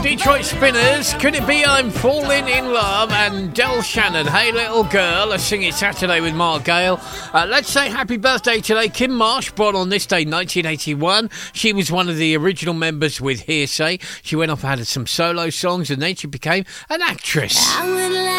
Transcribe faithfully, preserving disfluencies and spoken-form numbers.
Detroit Spinners, could it be I'm falling in love? And Del Shannon, hey little girl, let's sing it Saturday with Mark Gale. Uh, let's say happy birthday today, Kim Marsh, born on this day, nineteen eighty-one. She was one of the original members with Hearsay. She went off and had some solo songs, and then she became an actress.